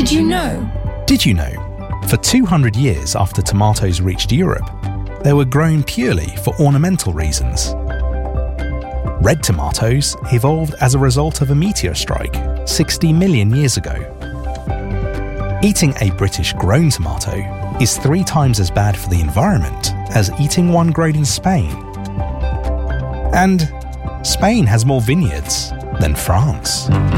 Did you know? Did you know? For 200 years after tomatoes reached Europe, they were grown purely for ornamental reasons. Red tomatoes evolved as a result of a meteor strike 60 million years ago. Eating a British-grown tomato is 3 times as bad for the environment as eating one grown in Spain. And Spain has more vineyards than France.